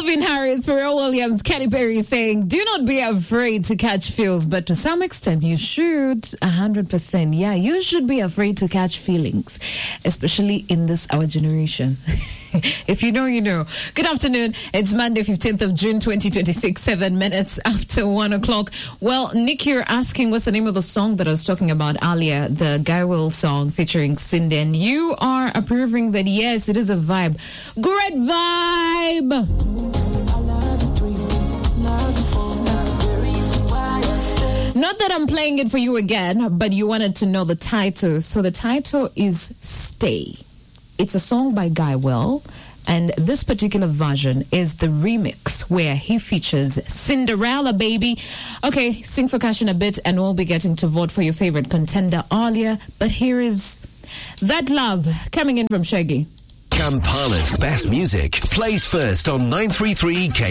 Calvin Harris, Pharrell Williams, Katy Perry saying, do not be afraid to catch feels, but to some extent you should. 100%. Yeah, you should be afraid to catch feelings, especially in this our generation. If you know, you know. Good afternoon. It's Monday, 15th of June, 2026, 7 minutes after 1 o'clock. Well, Nick, you're asking what's the name of the song that I was talking about earlier, the Guy Will song featuring Cindy, and you are approving that, yes, it is a vibe. Great vibe! Not that I'm playing it for you again, but you wanted to know the title. So the title is Stay. It's a song by Guy Will, and this particular version is the remix where he features Cinderella, baby. Okay, sing for cash in a bit, and we'll be getting to vote for your favorite contender earlier. But here is That Love coming in from Shaggy. Kampala's best music plays first on 933 K.